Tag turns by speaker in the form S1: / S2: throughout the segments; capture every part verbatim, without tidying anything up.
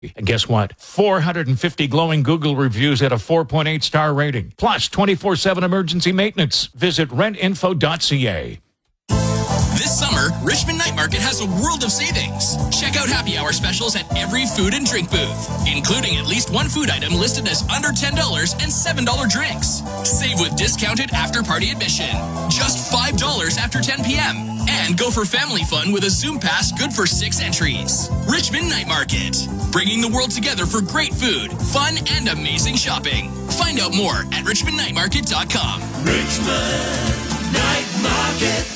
S1: And guess what? four hundred fifty glowing Google reviews at a four point eight star rating. Plus twenty-four seven emergency maintenance. Visit rent info dot c a.
S2: This summer, Richmond Night Market has a world of savings. Check out happy hour specials at every food and drink booth, including at least one food item listed as under ten dollars and seven dollars drinks. Save with discounted after-party admission, just five dollars after ten p.m. And go for family fun with a Zoom Pass good for six entries. Richmond Night Market, bringing the world together for great food, fun, and amazing shopping. Find out more at richmond night market dot com.
S3: Richmond Night Market.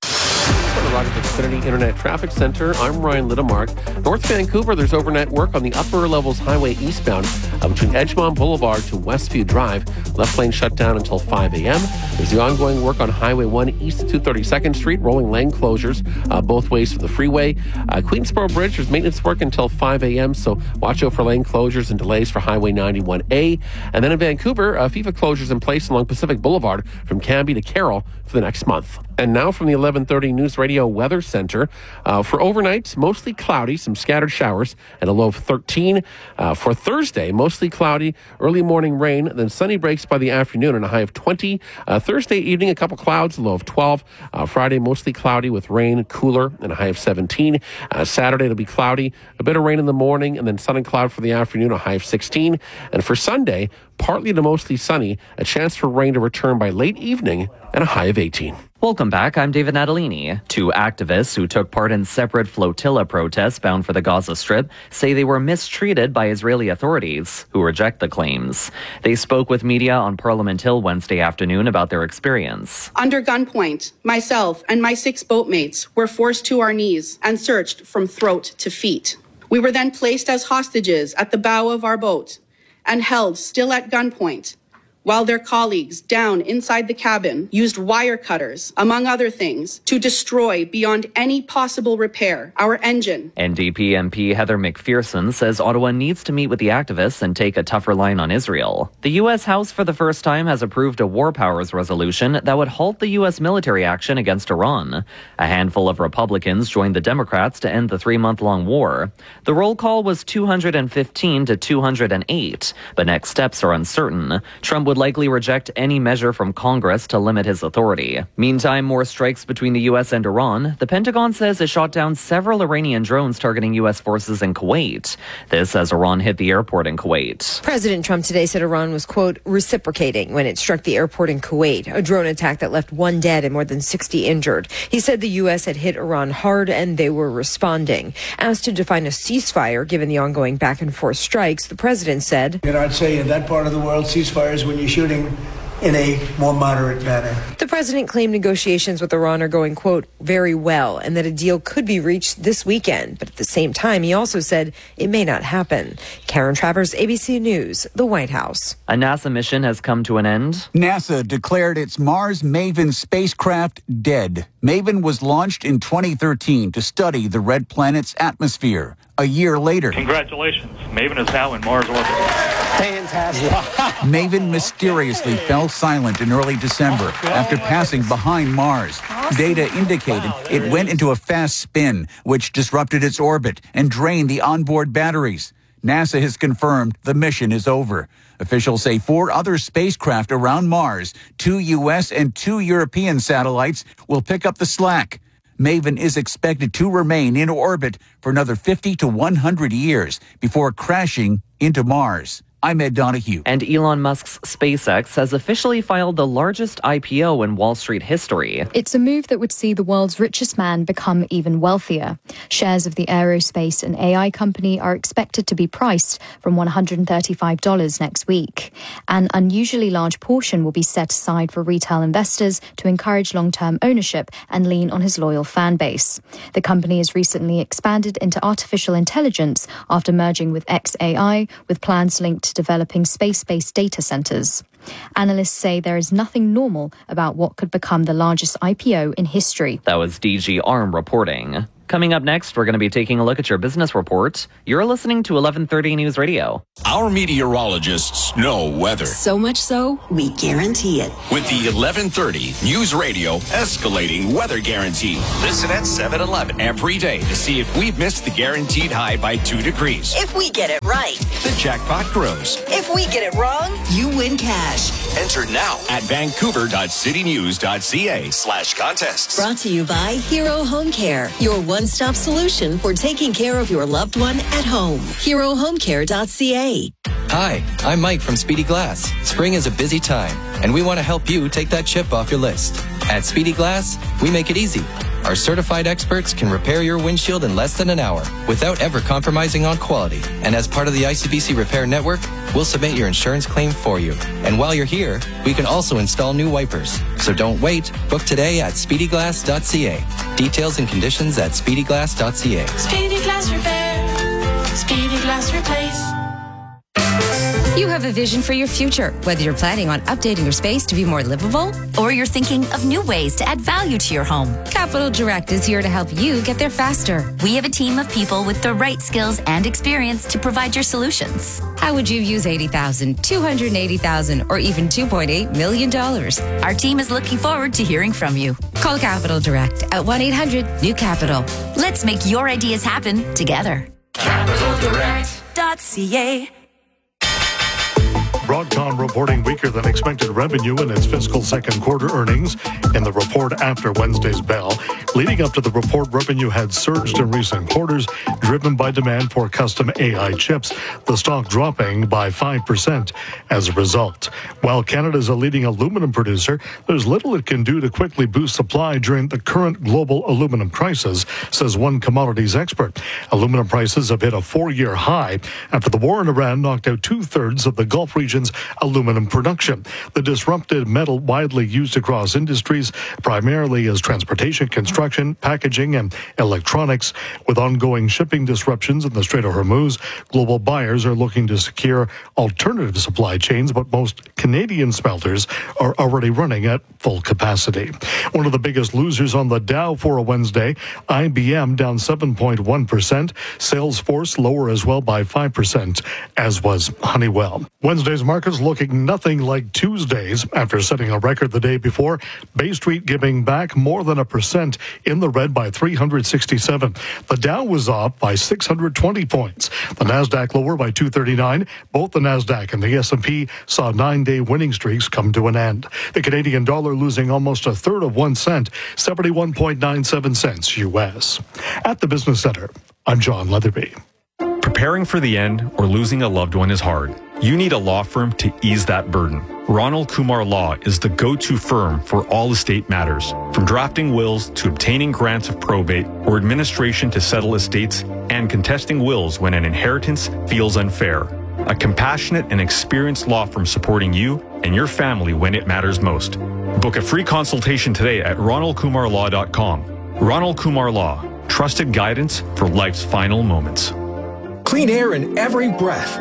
S4: From the Rogers Xfinity Internet Traffic Center, I'm Ryan Littlemark. North Vancouver, there's overnight work on the upper levels highway eastbound uh, between Edgemont Boulevard to Westview Drive. Left lane shut down until five a.m. There's the ongoing work on Highway one east of two hundred thirty-second Street, rolling lane closures uh, both ways for the freeway. Uh, Queensboro Bridge, there's maintenance work until five a.m., so watch out for lane closures and delays for Highway ninety-one A. And then in Vancouver, uh, FIFA closures in place along Pacific Boulevard from Cambie to Carroll for the next month. And now from the eleven thirty News Radio Weather Center. Uh, for overnight, mostly cloudy, some scattered showers, and a low of thirteen. Uh, for Thursday, mostly cloudy, early morning rain, then sunny breaks by the afternoon and a high of twenty. Uh, Thursday evening, a couple clouds, a low of twelve. Uh, Friday, mostly cloudy with rain, cooler, and a high of seventeen. Uh, Saturday, it'll be cloudy, a bit of rain in the morning, and then sun and cloud for the afternoon, a high of sixteen. And for Sunday, partly to mostly sunny, a chance for rain to return by late evening, and a high of eighteen.
S5: Welcome back. I'm David Natalini. Two activists who took part in separate flotilla protests bound for the Gaza Strip say they were mistreated by Israeli authorities, who reject the claims. They spoke with media on Parliament Hill Wednesday afternoon about their experience.
S6: Under gunpoint, myself and my six boatmates were forced to our knees and searched from throat to feet. We were then placed as hostages at the bow of our boat and held still at gunpoint, while their colleagues down inside the cabin used wire cutters, among other things, to destroy beyond any possible repair our engine.
S5: N D P M P Heather McPherson says Ottawa needs to meet with the activists and take a tougher line on Israel. The U S House for the first time has approved a war powers resolution that would halt the U S military action against Iran. A handful of Republicans joined the Democrats to end the three-month-long war. The roll call was two hundred fifteen to two hundred eight, but next steps are uncertain. Trump would likely reject any measure from Congress to limit his authority. Meantime, more strikes between the U S and Iran. The Pentagon says it shot down several Iranian drones targeting U S forces in Kuwait. This as Iran hit the airport in Kuwait.
S7: President Trump today said Iran was, quote, reciprocating when it struck the airport in Kuwait, a drone attack that left one dead and more than sixty injured. He said the U S had hit Iran hard and they were responding. Asked to define a ceasefire given the ongoing back and forth strikes, the president said,
S8: You know, I'd say in that part of the world, ceasefires when you're shooting in a more moderate manner.
S7: The president claimed negotiations with Iran are going, quote, very well, and that a deal could be reached this weekend. But at the same time, he also said it may not happen. Karen Travers, A B C News, the White House.
S5: A NASA mission has come to an end.
S9: NASA declared its Mars Maven spacecraft dead. Maven was launched in twenty thirteen to study the red planet's atmosphere. A year later,
S10: congratulations, Maven is now in Mars orbit.
S9: Fantastic. Maven mysteriously fell silent in early December after passing behind Mars. Data indicated it went into a fast spin, which disrupted its orbit and drained the onboard batteries. NASA has confirmed the mission is over. Officials say four other spacecraft around Mars, two U S and two European satellites, will pick up the slack. Maven is expected to remain in orbit for another fifty to one hundred years before crashing into Mars. I'm Ed Donahue.
S5: And Elon Musk's SpaceX has officially filed the largest I P O in Wall Street history.
S11: It's a move that would see the world's richest man become even wealthier. Shares of the aerospace and A I company are expected to be priced from one hundred thirty-five dollars next week. An unusually large portion will be set aside for retail investors to encourage long-term ownership and lean on his loyal fan base. The company has recently expanded into artificial intelligence after merging with X A I, with plans linked to developing space-based data centers. Analysts say there is nothing normal about what could become the largest I P O in history.
S5: That was D G Arm reporting. Coming up next, we're going to be taking a look at your business report. You're listening to eleven thirty News Radio.
S12: Our meteorologists know weather.
S13: So much so, we guarantee it.
S12: With the eleven thirty News Radio escalating weather guarantee. Listen at seven eleven every day to see if we've missed the guaranteed high by two degrees.
S13: If we get it right,
S12: the jackpot grows.
S13: If we get it wrong, you win cash.
S12: Enter now at vancouver.citynews.ca slash contests.
S13: Brought to you by Hero Home Care, your one-stop solution for taking care of your loved one at home. hero home care dot c a.
S14: Hi, I'm Mike from Speedy Glass. Spring is a busy time, and we want to help you take that chip off your list. At Speedy Glass, we make it easy. Our certified experts can repair your windshield in less than an hour without ever compromising on quality. And as part of the I C B C Repair Network, we'll submit your insurance claim for you. And while you're here, we can also install new wipers. So don't wait. Book today at speedy glass dot c a. Details and conditions at speedy glass dot c a.
S15: Speedy Glass Repair. Speedy Glass Replace.
S16: You have a vision for your future, whether you're planning on updating your space to be more livable,
S17: or you're thinking of new ways to add value to your home.
S16: Capital Direct is here to help you get there faster.
S17: We have a team of people with the right skills and experience to provide your solutions.
S16: How would you use eighty thousand dollars, two hundred eighty thousand dollars, or even two point eight million dollars?
S17: Our team is looking forward to hearing from you.
S16: Call Capital Direct at one eight hundred new capital.
S17: Let's make your ideas happen together.
S3: capital direct
S17: dot c a.
S18: Broadcom reporting weaker than expected revenue in its fiscal second quarter earnings in the report after Wednesday's bell. Leading up to the report, revenue had surged in recent quarters, driven by demand for custom A I chips, the stock dropping by five percent as a result. While Canada is a leading aluminum producer, there's little it can do to quickly boost supply during the current global aluminum crisis, says one commodities expert. Aluminum prices have hit a four-year high after the war in Iran knocked out two-thirds of the Gulf region's aluminum production. The disrupted metal widely used across industries, primarily as transportation, construction, packaging, and electronics. With ongoing shipping disruptions in the Strait of Hormuz, global buyers are looking to secure alternative supply chains, but most Canadian smelters are already running at full capacity. One of the biggest losers on the Dow for a Wednesday, I B M down seven point one percent, Salesforce lower as well by five percent, as was Honeywell. Wednesday's markets looking nothing like Tuesdays after setting a record the day before. Bay Street giving back more than a percent in the red by three hundred sixty-seven. The Dow was up by six hundred twenty points. The Nasdaq lower by two thirty-nine. Both the Nasdaq and the S and P saw nine-day winning streaks come to an end. The Canadian dollar losing almost a third of one cent, seventy-one point nine seven cents U S. At the Business Center, I'm John Leatherby.
S19: Preparing for the end or losing a loved one is hard. You need a law firm to ease that burden. Ronald Kumar Law is the go-to firm for all estate matters, from drafting wills to obtaining grants of probate or administration to settle estates and contesting wills when an inheritance feels unfair. A compassionate and experienced law firm supporting you and your family when it matters most. Book a free consultation today at ronald kumar law dot com. Ronald Kumar Law, trusted guidance for life's final moments.
S20: Clean air in every breath.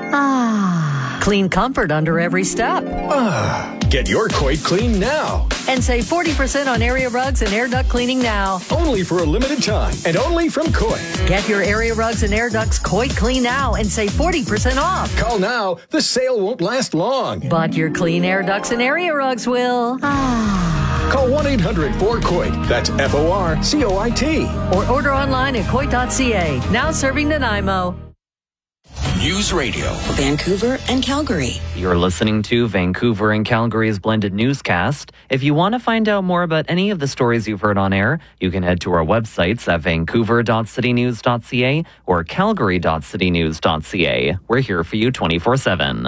S21: Ah. Clean comfort under every step.
S20: Ah. Get your Coit clean now.
S21: And save forty percent on area rugs and air duct cleaning now.
S20: Only for a limited time and only from Coit.
S21: Get your area rugs and air ducts Coit clean now and save forty percent off.
S20: Call now. The sale won't last long.
S21: But your clean air ducts and area rugs will. Ah.
S20: Call one eight hundred four Coit. That's F O R C O I T.
S21: Or order online at coit dot c a. Now serving Nanaimo.
S12: News Radio,
S13: Vancouver and Calgary.
S5: You're listening to Vancouver and Calgary's blended newscast. If you want to find out more about any of the stories you've heard on air, you can head to our websites at vancouver dot city news dot c a or calgary dot city news dot c a. We're here for you twenty-four seven.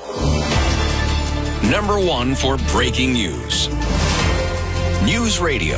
S12: Number one for breaking news. News Radio.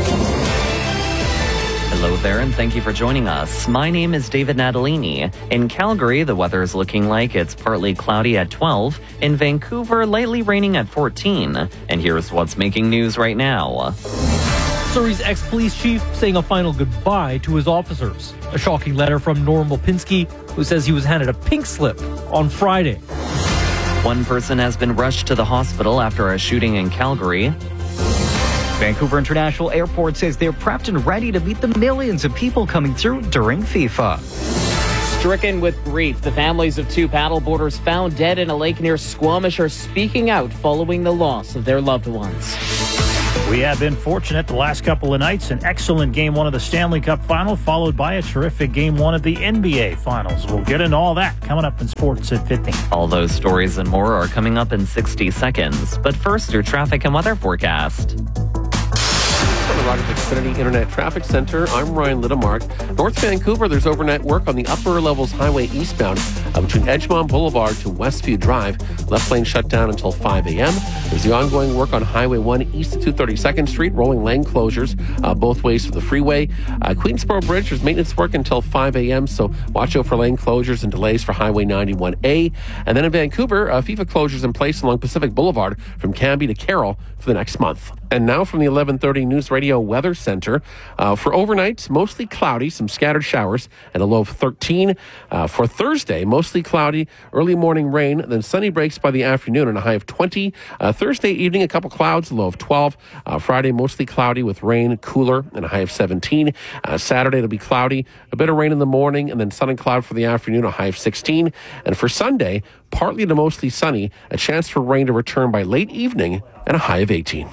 S5: Hello there, and thank you for joining us. My name is David Natalini. In Calgary, the weather is looking like it's partly cloudy at twelve. In Vancouver, lightly raining at fourteen. And here's what's making news right now.
S22: Surrey's ex-police chief saying a final goodbye to his officers. A shocking letter from Norm Lipinski, who says he was handed a pink slip on Friday.
S5: One person has been rushed to the hospital after a shooting in Calgary.
S1: Vancouver International Airport says they're prepped and ready to meet the millions of people coming through during FIFA.
S2: Stricken with grief, the families of two paddleboarders found dead in a lake near Squamish are speaking out following the loss of their loved ones.
S23: We have been fortunate the last couple of nights. An excellent Game one of the Stanley Cup Final, followed by a terrific Game one of the N B A Finals. We'll get into all that coming up in Sports at fifteen.
S5: All those stories and more are coming up in sixty seconds. But first, your traffic and weather forecast.
S4: From the Rogers Xfinity Internet Traffic Center, I'm Ryan Littamark. North Vancouver, there's overnight work on the upper levels highway eastbound uh, between Edgemont Boulevard to Westview Drive. Left lane shut down until five a.m. There's the ongoing work on Highway one east of two hundred thirty-second Street, rolling lane closures uh, both ways for the freeway. Uh, Queensboro Bridge, there's maintenance work until five a.m., so watch out for lane closures and delays for Highway ninety-one A. And then in Vancouver, uh, FIFA closures in place along Pacific Boulevard from Canby to Carroll for the next month. And now from the eleven thirty News Radio Weather Center. Uh, for overnight, mostly cloudy, some scattered showers, and a low of thirteen. Uh, for Thursday, mostly cloudy, early morning rain, then sunny breaks by the afternoon and a high of twenty. Uh, Thursday evening, a couple clouds, a low of twelve. Uh, Friday, mostly cloudy with rain, cooler, and a high of seventeen. Uh, Saturday, it'll be cloudy, a bit of rain in the morning, and then sun and cloud for the afternoon, a high of sixteen. And for Sunday, partly to mostly sunny, a chance for rain to return by late evening, and a high of eighteen.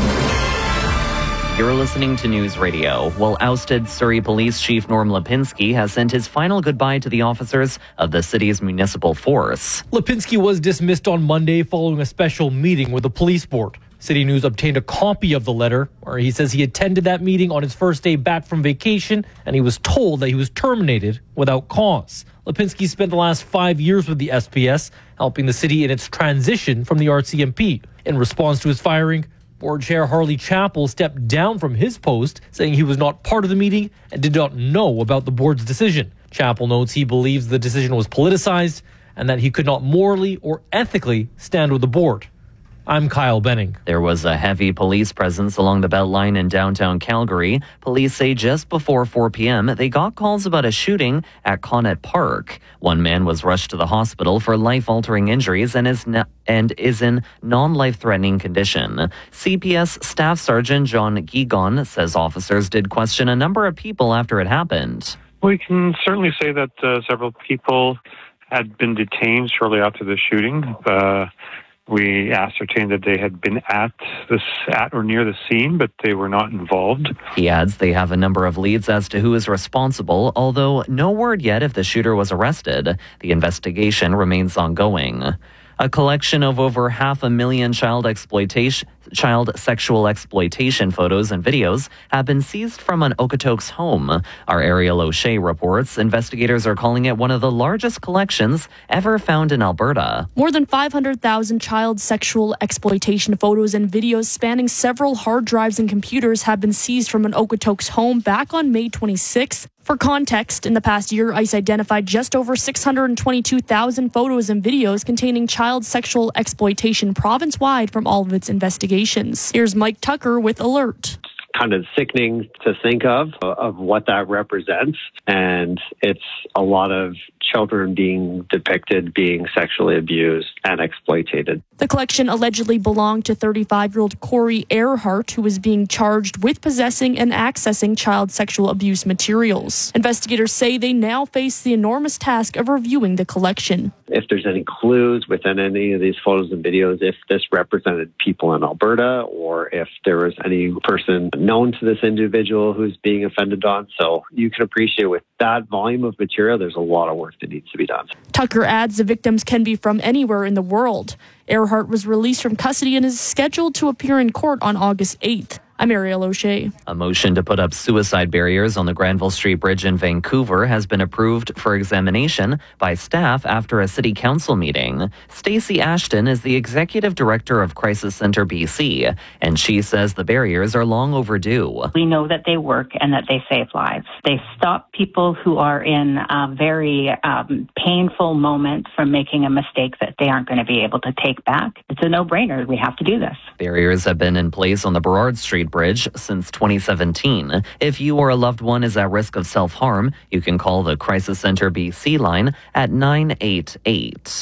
S5: You're listening to News Radio. Well, ousted Surrey Police Chief Norm Lipinski has sent his final goodbye to the officers of the city's municipal force.
S22: Lipinski was dismissed on Monday following a special meeting with the police board. City News obtained a copy of the letter where he says he attended that meeting on his first day back from vacation and he was told that he was terminated without cause. Lipinski spent the last five years with the S P S, helping the city in its transition from the R C M P. In response to his firing, Board Chair Harley Chappell stepped down from his post, saying he was not part of the meeting and did not know about the board's decision. Chappell notes he believes the decision was politicized and that he could not morally or ethically stand with the board. I'm Kyle Benning.
S5: There was a heavy police presence along the Beltline in downtown Calgary. Police say just before four p.m. they got calls about a shooting at Connaught Park. One man was rushed to the hospital for life-altering injuries and is ne- and is in non-life-threatening condition. C P S Staff Sergeant John Gigon says officers did question a number of people after it happened.
S10: We can certainly say that uh, several people had been detained shortly after the shooting. Uh, We ascertained that they had been at this at or near the scene, but they were not involved.
S5: He adds they have a number of leads as to who is responsible, although no word yet if the shooter was arrested. The investigation remains ongoing. A collection of over half a million child exploitation, child sexual exploitation photos and videos have been seized from an Okotoks home. Our Ariel O'Shea reports investigators are calling it one of the largest collections ever found in Alberta.
S24: More than five hundred thousand child sexual exploitation photos and videos spanning several hard drives and computers have been seized from an Okotoks home back on May twenty-sixth. For context, in the past year, ICE identified just over six hundred twenty-two thousand photos and videos containing child sexual exploitation province-wide from all of its investigations. Here's Mike Tucker with Alert.
S25: Kind of sickening to think of, of what that represents. And it's a lot of children being depicted, being sexually abused and exploited.
S24: The collection allegedly belonged to thirty-five-year-old Corey Earhart, who was being charged with possessing and accessing child sexual abuse materials. Investigators say they now face the enormous task of reviewing the collection.
S25: If there's any clues within any of these photos and videos, if this represented people in Alberta or if there was any person known to this individual who's being offended on. So you can appreciate with that volume of material, there's a lot of work that needs to be done.
S24: Tucker adds the victims can be from anywhere in the world. Earhart was released from custody and is scheduled to appear in court on August eighth. I'm Ariel O'Shea.
S5: A motion to put up suicide barriers on the Granville Street Bridge in Vancouver has been approved for examination by staff after a city council meeting. Stacey Ashton is the executive director of Crisis Center B C, and she says the barriers are long overdue.
S26: We know that they work and that they save lives. They stop people who are in a very um, painful moment from making a mistake that they aren't going to be able to take back. It's a no-brainer. We have to do this.
S5: Barriers have been in place on the Burrard Street Bridge since twenty seventeen. If you or a loved one is at risk of self-harm, you can call the Crisis Center B C line at nine eight eight.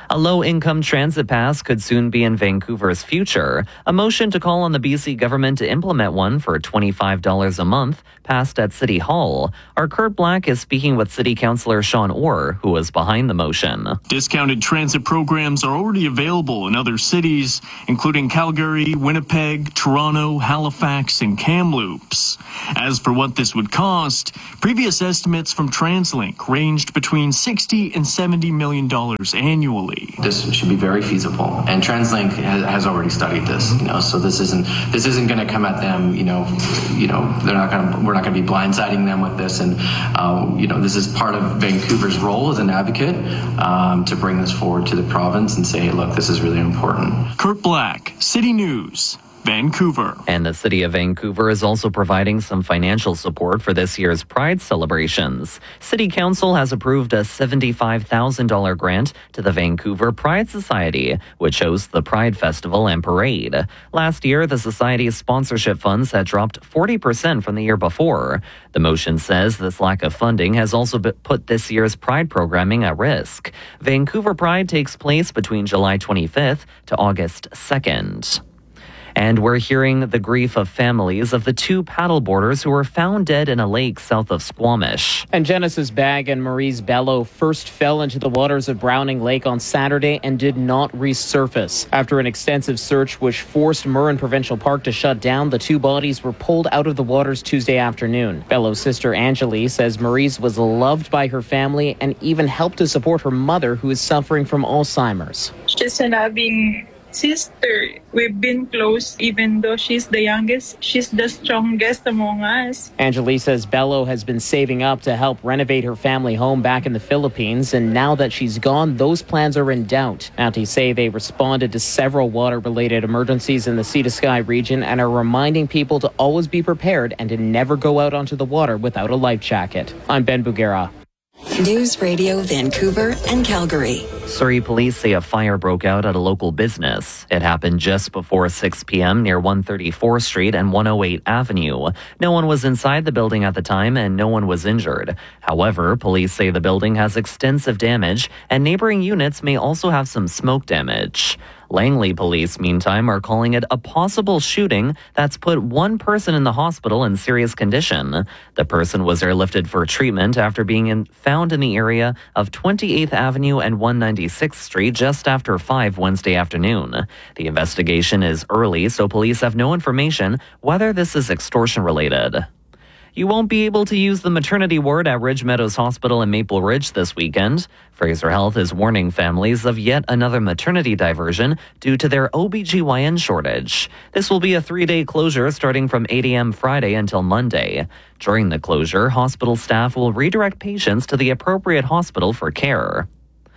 S5: A low-income transit pass could soon be in Vancouver's future. A motion to call on the B C government to implement one for twenty-five dollars a month passed at City Hall. Our Kurt Black is speaking with City Councillor Sean Orr, who was behind the motion.
S6: Discounted transit programs are already available in other cities, including Calgary, Winnipeg, Toronto, Halifax, and Kamloops. As for what this would cost, previous estimates from TransLink ranged between sixty and seventy million dollars annually.
S7: This should be very feasible, and TransLink has already studied this. You know, so this isn't this isn't going to come at them. You know, you know, they're not going to. We're not going to be blindsiding them with this, and uh, you know, this is part of Vancouver's role as an advocate um, to bring this forward to the province and say, look, this is really important.
S6: Kurt Black, City News, Vancouver.
S5: And the City of Vancouver is also providing some financial support for this year's Pride celebrations. City Council has approved a seventy-five thousand dollars grant to the Vancouver Pride Society, which hosts the Pride Festival and Parade. Last year, the Society's sponsorship funds had dropped forty percent from the year before. The motion says this lack of funding has also put this year's Pride programming at risk. Vancouver Pride takes place between July twenty-fifth to August second. And we're hearing the grief of families of the two paddleboarders who were found dead in a lake south of Squamish.
S2: And Genesis Bagg and Maurice Bello first fell into the waters of Browning Lake on Saturday and did not resurface. After an extensive search which forced Murrin Provincial Park to shut down, the two bodies were pulled out of the waters Tuesday afternoon. Bello's sister Angeli says Maurice was loved by her family and even helped to support her mother, who is suffering from Alzheimer's.
S8: Just having sister. We've been close, even though she's the youngest. She's the strongest among us.
S2: Angeli says Bello has been saving up to help renovate her family home back in the Philippines, and now that she's gone, those plans are in doubt. Mounties say they responded to several water-related emergencies in the Sea to Sky region and are reminding people to always be prepared and to never go out onto the water without a life jacket. I'm Ben Bugera.
S13: News Radio Vancouver and Calgary.
S5: Surrey police say a fire broke out at a local business. It happened just before six p.m. near one thirty-fourth Street and one oh eight Avenue. No one was inside the building at the time and no one was injured. However, police say the building has extensive damage and neighboring units may also have some smoke damage. Langley police, meantime, are calling it a possible shooting that's put one person in the hospital in serious condition. The person was airlifted for treatment after being in, found in the area of twenty-eighth Avenue and one ninety-sixth Street just after five Wednesday afternoon. The investigation is early, so police have no information whether this is extortion related. You won't be able to use the maternity ward at Ridge Meadows Hospital in Maple Ridge this weekend. Fraser Health is warning families of yet another maternity diversion due to their O B G Y N shortage. This will be a three-day closure starting from eight a.m. Friday until Monday. During the closure, hospital staff will redirect patients to the appropriate hospital for care.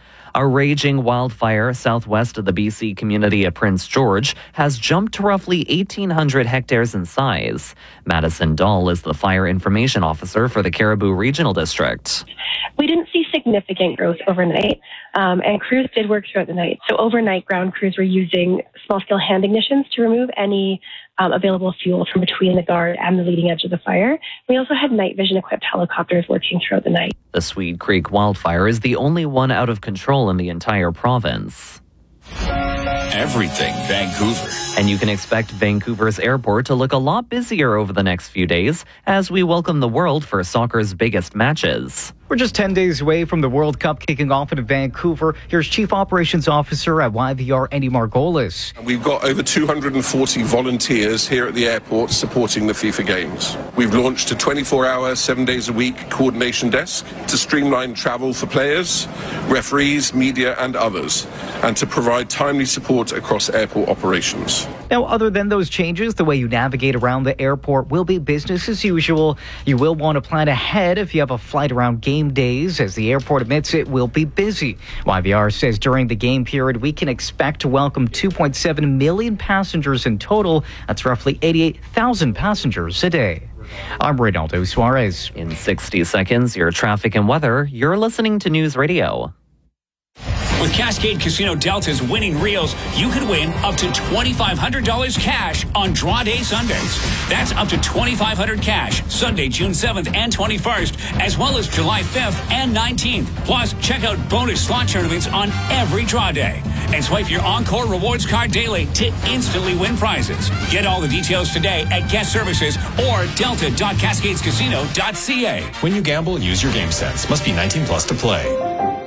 S5: A raging wildfire southwest of the B C community of Prince George has jumped to roughly eighteen hundred hectares in size. Madison Dahl is the fire information officer for the Cariboo Regional District.
S9: We didn't see significant growth overnight, um, and crews did work throughout the night. So overnight, ground crews were using small-scale hand ignitions to remove any um, available fuel from between the guard and the leading edge of the fire. We also had night vision-equipped helicopters working throughout the night.
S5: The Swede Creek wildfire is the only one out of control in the entire province.
S12: Everything Vancouver.
S5: And you can expect Vancouver's airport to look a lot busier over the next few days as we welcome the world for soccer's biggest matches.
S1: We're just ten days away from the World Cup kicking off in Vancouver. Here's Chief Operations Officer at Y V R, Andy Margolis.
S11: We've got over two hundred forty volunteers here at the airport supporting the FIFA Games. We've launched a twenty-four hour, seven days a week coordination desk to streamline travel for players, referees, media and others, and to provide timely support across airport operations.
S1: Now, other than those changes, the way you navigate around the airport will be business as usual. You will want to plan ahead if you have a flight around game days, as the airport admits it will be busy. Y V R says during the game period, we can expect to welcome two point seven million passengers in total. That's roughly eighty-eight thousand passengers a day. I'm Reynaldo Suarez.
S5: In sixty seconds, your traffic and weather. You're listening to News Radio.
S3: With Cascade Casino Delta's winning reels, you could win up to twenty-five hundred dollars cash on draw day Sundays. That's up to twenty-five hundred dollars cash Sunday, June seventh and twenty-first, as well as July fifth and nineteenth. Plus, check out bonus slot tournaments on every draw day. And swipe your Encore Rewards card daily to instantly win prizes. Get all the details today at Guest Services or delta dot cascades casino dot c a.
S14: When you gamble, use your game sense. Must be nineteen plus to play.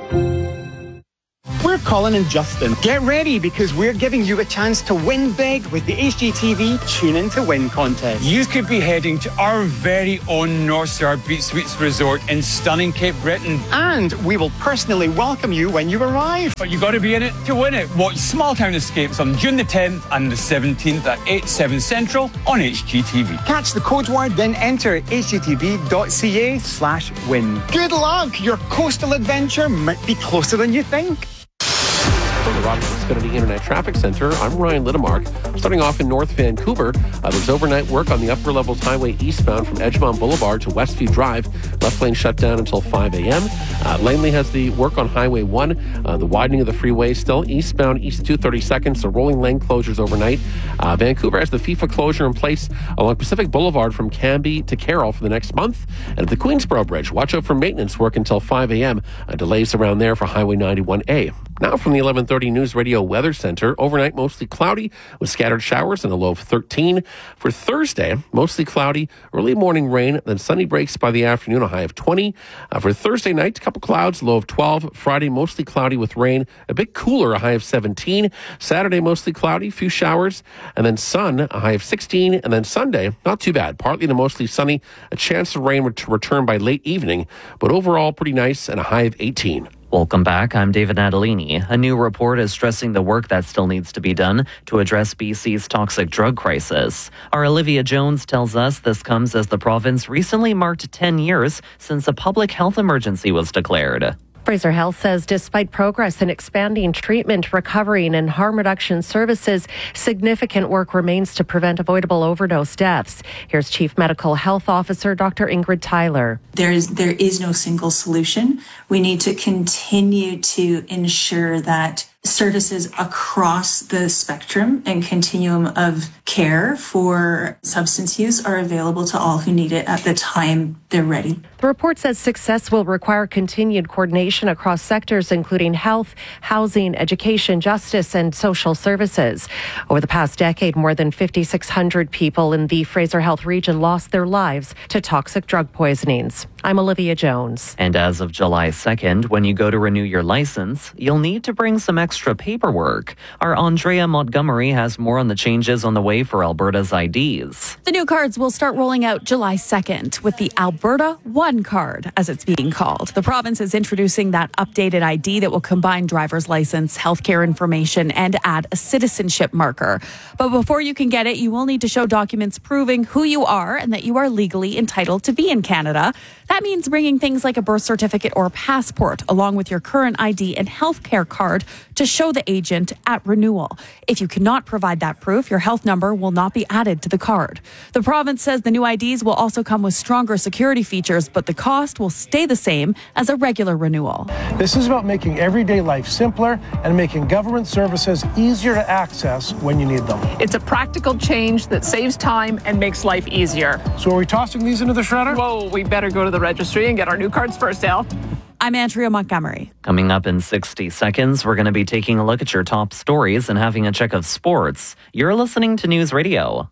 S15: We're Colin and Justin. Get ready because we're giving you a chance to win big with the H G T V Tune In to Win contest.
S16: You could be heading to our very own North Star Beach Suites Resort in stunning Cape Breton.
S15: And we will personally welcome you when you arrive.
S16: But you got to be in it to win it. Watch Small Town Escapes on June the tenth and the seventeenth at eight, seven Central on H G T V.
S15: Catch the code word, then enter h g t v dot c a slash win. Good luck! Your coastal adventure might be closer than you think.
S4: From the Rogers Xfinity Internet Traffic Center, I'm Ryan Littamark. Starting off in North Vancouver, uh, there's overnight work on the Upper Levels Highway eastbound from Edgemont Boulevard to Westview Drive. Left lane shut down until five a.m. Uh, Langley has the work on Highway one. Uh, the widening of the freeway still eastbound east two thirty-second, so rolling lane closures overnight. Uh, Vancouver has the FIFA closure in place along Pacific Boulevard from Cambie to Carroll for the next month. And at the Queensboro Bridge, watch out for maintenance work until five a.m. Uh, delays around there for Highway ninety-one A. Now from the eleven thirty News Radio Weather Center, overnight mostly cloudy with scattered showers and a low of thirteen. For Thursday, mostly cloudy, early morning rain, then sunny breaks by the afternoon, a high of twenty. Uh, for Thursday night, a couple clouds, low of twelve. Friday, mostly cloudy with rain, a bit cooler, a high of seventeen. Saturday, mostly cloudy, few showers, and then sun, a high of sixteen. And then Sunday, not too bad, partly to mostly sunny, a chance of rain to return by late evening, but overall pretty nice and a high of eighteen.
S5: Welcome back. I'm David Natalini. A new report is stressing the work that still needs to be done to address B C's toxic drug crisis. Our Olivia Jones tells us this comes as the province recently marked ten years since a public health emergency was declared.
S17: Fraser Health says despite progress in expanding treatment, recovery and harm reduction services, significant work remains to prevent avoidable overdose deaths. Here's Chief Medical Health Officer Doctor Ingrid Tyler.
S18: There is, there is no single solution. We need to continue to ensure that services across the spectrum and continuum of care for substance use are available to all who need it at the time they're ready.
S17: The report says success will require continued coordination across sectors, including health, housing, education, justice, and social services. Over the past decade, more than five thousand six hundred people in the Fraser Health region lost their lives to toxic drug poisonings. I'm Olivia Jones.
S5: And as of July second, when you go to renew your license, you'll need to bring some extra paperwork. Our Andrea Montgomery has more on the changes on the way for Alberta's I Ds.
S24: The new cards will start rolling out July second with the Alberta One Card, as it's being called. The province is introducing that updated I D that will combine driver's license, healthcare information, and add a citizenship marker. But before you can get it, you will need to show documents proving who you are and that you are legally entitled to be in Canada. That means bringing things like a birth certificate or passport along with your current I D and healthcare card to show the agent at renewal. If you cannot provide that proof, your health number will not be added to the card. The province says the new I Ds will also come with stronger security features, but the cost will stay the same as a regular renewal.
S27: This is about making everyday life simpler and making government services easier to access when you need them.
S28: It's a practical change that saves time and makes life easier.
S27: So are we tossing these into the shredder?
S28: Whoa, we better go to the registry and get our new cards first, Al.
S24: I'm Andrea Montgomery.
S5: Coming up in sixty seconds, we're going to be taking a look at your top stories and having a check of sports. You're listening to News Radio.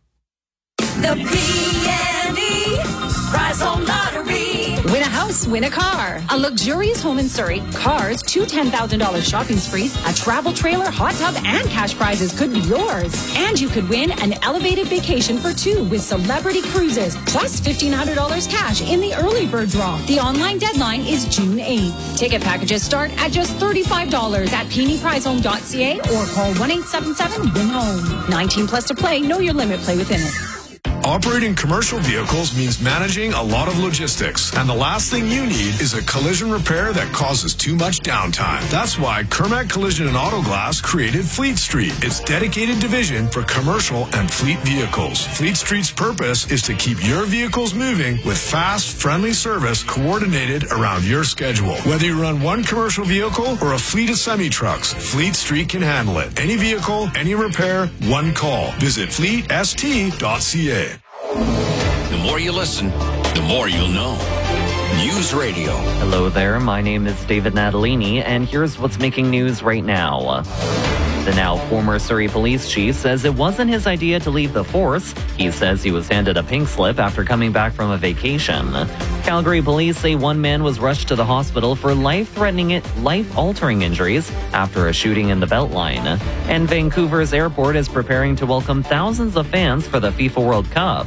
S29: The P and E Prize Home Lottery. Win a house, win a car. A luxurious home in Surrey, cars, two ten thousand dollars shopping sprees, a travel trailer, hot tub, and cash prizes could be yours. And you could win an elevated vacation for two with Celebrity Cruises, plus fifteen hundred dollars cash in the early bird draw. The online deadline is June eighth. Ticket packages start at just thirty-five dollars at p n e prize home dot c a or call one eight seven seven win home. nineteen plus to play. Know your limit. Play within it.
S7: Operating commercial vehicles means managing a lot of logistics, and the last thing you need is a collision repair that causes too much downtime. That's why Kermac Collision and Auto Glass created Fleet Street, its dedicated division for commercial and fleet vehicles. Fleet Street's purpose is to keep your vehicles moving with fast, friendly service coordinated around your schedule. Whether you run one commercial vehicle or a fleet of semi-trucks, Fleet Street can handle it. Any vehicle, any repair, one call. Visit fleet s t dot c a.
S12: The more you listen, the more you'll know. News Radio.
S5: Hello there, my name is David Natalini, and here's what's making news right now. The now former Surrey police chief says it wasn't his idea to leave the force. He says he was handed a pink slip after coming back from a vacation. Calgary police say one man was rushed to the hospital for life-threatening, life-altering injuries after a shooting in the Beltline. And Vancouver's airport is preparing to welcome thousands of fans for the FIFA World Cup.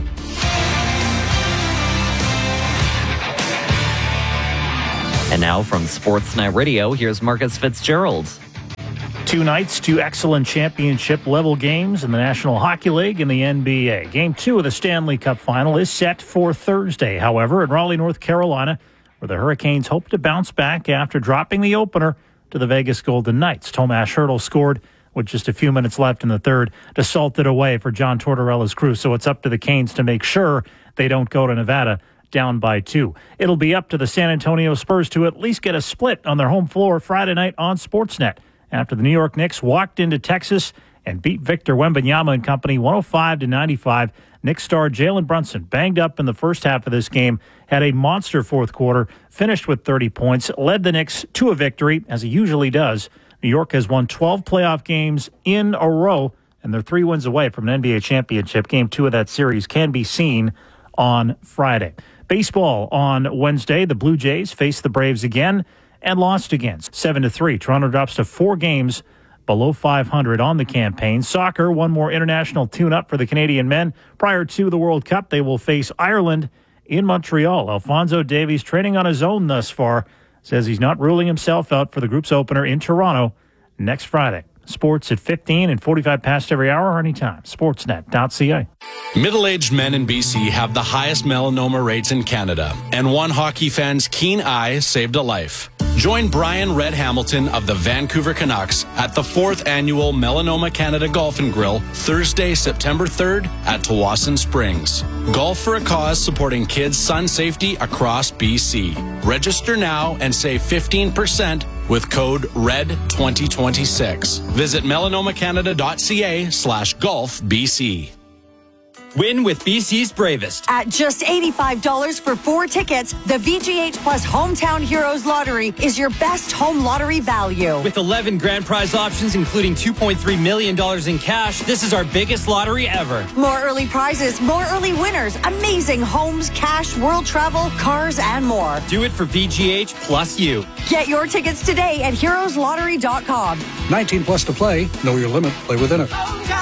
S5: And now from Sportsnet Radio, here's Marcus Fitzgerald.
S10: Two nights, two excellent championship-level games in the National Hockey League and the N B A. Game two of the Stanley Cup Final is set for Thursday, however, in Raleigh, North Carolina, where the Hurricanes hope to bounce back after dropping the opener to the Vegas Golden Knights. Tomas Hertl scored with just a few minutes left in the third to salt it away for John Tortorella's crew, so it's up to the Canes to make sure they don't go to Nevada down by two. It'll be up to the San Antonio Spurs to at least get a split on their home floor Friday night on Sportsnet, after the New York Knicks walked into Texas and beat Victor Wembanyama and company one oh five to ninety-five. Knicks star Jalen Brunson, banged up in the first half of this game, had a monster fourth quarter, finished with thirty points, led the Knicks to a victory, as he usually does. New York has won twelve playoff games in a row, and they're three wins away from an N B A championship. Game two of that series can be seen on Friday. Baseball on Wednesday, the Blue Jays face the Braves again and lost again, seven to three. Toronto drops to four games below five hundred on the campaign. Soccer, one more international tune-up for the Canadian men. Prior to the World Cup, they will face Ireland in Montreal. Alphonso Davies, training on his own thus far, says he's not ruling himself out for the group's opener in Toronto next Friday. Sports at fifteen and forty-five past every hour or anytime. Sportsnet dot c a.
S19: Middle-aged men in B C have the highest melanoma rates in Canada, and one hockey fan's keen eye saved a life. Join Brian Red Hamilton of the Vancouver Canucks at the fourth annual Melanoma Canada Golf and Grill, Thursday, September third at Tawasin Springs. Golf for a cause supporting kids' sun safety across B C. Register now and save fifteen percent with code R E D twenty twenty-six. Visit melanoma canada dot c a slash golf B C.
S20: Win with B C's Bravest.
S21: At just eighty-five dollars for four tickets, the V G H Plus Hometown Heroes Lottery is your best home lottery value.
S20: With eleven grand prize options, including two point three million dollars in cash, this is our biggest lottery ever.
S21: More early prizes, more early winners, amazing homes, cash, world travel, cars, and more.
S20: Do it for V G H plus you.
S21: Get your tickets today at heroes lottery dot com.
S22: nineteen plus to play. Know your limit. Play within it.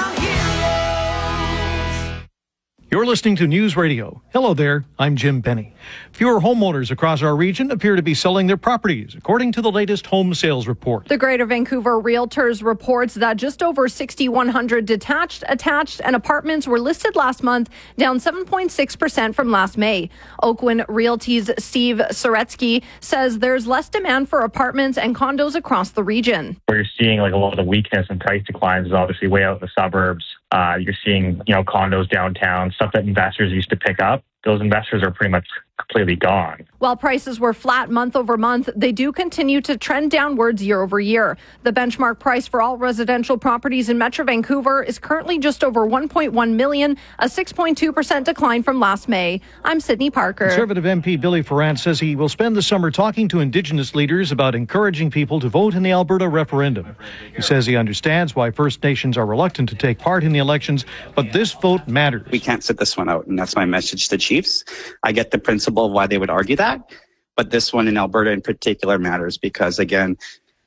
S23: You're listening to News Radio. Hello there, I'm Jim Benny. Fewer homeowners across our region appear to be selling their properties, according to the latest home sales report.
S24: The Greater Vancouver Realtors reports that just over six thousand one hundred detached, attached, and apartments were listed last month, down seven point six percent from last May. Oakwyn Realty's Steve Soretsky says there's less demand for apartments and condos across the region.
S25: Where you're seeing like a lot of the weakness and price declines is obviously way out in the suburbs. Uh, you're seeing, you know, condos downtown, stuff that investors used to pick up. Those investors are pretty much completely gone.
S24: While prices were flat month over month, they do continue to trend downwards year over year. The benchmark price for all residential properties in Metro Vancouver is currently just over one point one million dollars, a six point two percent decline from last May. I'm Sydney Parker.
S23: Conservative M P Billy Ferrand says he will spend the summer talking to Indigenous leaders about encouraging people to vote in the Alberta referendum. He says he understands why First Nations are reluctant to take part in the elections, but this vote matters.
S26: We can't sit this one out, and that's my message to Chiefs. I get the principle of why they would argue that, but this one in Alberta in particular matters because, again,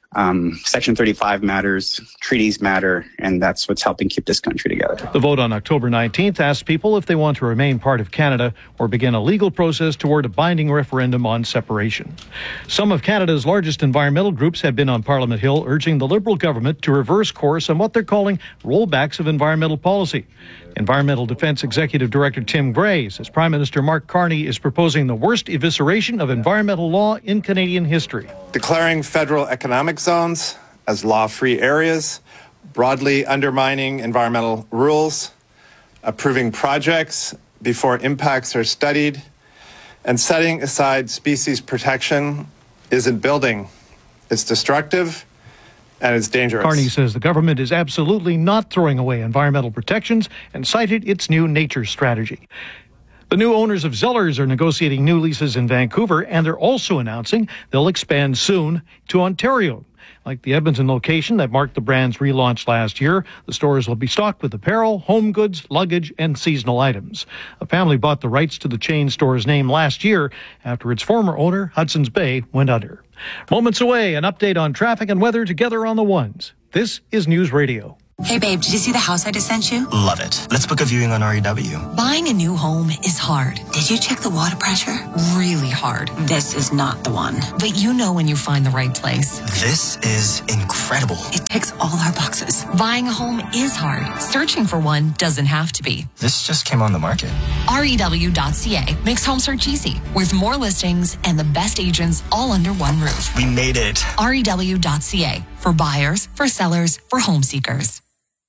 S26: Um, Section thirty-five matters, treaties matter, and that's what's helping keep this country together.
S23: The vote on October nineteenth asks people if they want to remain part of Canada or begin a legal process toward a binding referendum on separation. Some of Canada's largest environmental groups have been on Parliament Hill urging the Liberal government to reverse course on what they're calling rollbacks of environmental policy. Environmental Defence Executive Director Tim Gray says Prime Minister Mark Carney is proposing the worst evisceration of environmental law in Canadian history.
S1: Declaring federal economic zones as law-free areas, broadly undermining environmental rules, approving projects before impacts are studied, and setting aside species protection isn't building. It's destructive and it's dangerous.
S23: Carney says the government is absolutely not throwing away environmental protections and cited its new nature strategy. The new owners of Zellers are negotiating new leases in Vancouver, and they're also announcing they'll expand soon to Ontario. Like the Edmonton location that marked the brand's relaunch last year, the stores will be stocked with apparel, home goods, luggage, and seasonal items. A family bought the rights to the chain store's name last year after its former owner, Hudson's Bay, went under. Moments away, an update on traffic and weather together on the ones. This is News Radio.
S2: Hey babe, did you see the house I just sent you?
S3: Love it. Let's book a viewing on R E W.
S2: Buying a new home is hard. Did you check the water pressure? Really hard. This is not the one. But you know when you find the right place.
S3: This is incredible.
S2: It ticks all our boxes. Buying a home is hard. Searching for one doesn't have to be.
S3: This just came on the market.
S2: R E W dot C A makes home search easy, with more listings and the best agents all under one roof.
S3: We made it.
S2: R E W dot C A, for buyers, for sellers, for home seekers.